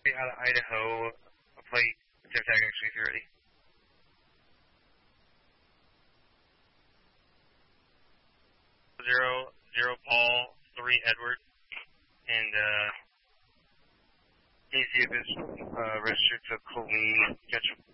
Out of Idaho, a plate, tag actually, ready. 0, Paul, 3, Edward, and, can you see if it's, registered to Colleen, Ketchum?